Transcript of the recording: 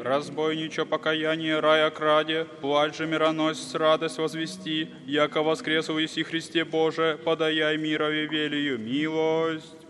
разбойниче покаяние рая краде, плач же мироносец радость возвести, яко воскресу Иси Христе Боже, подаяй мирове велию милость.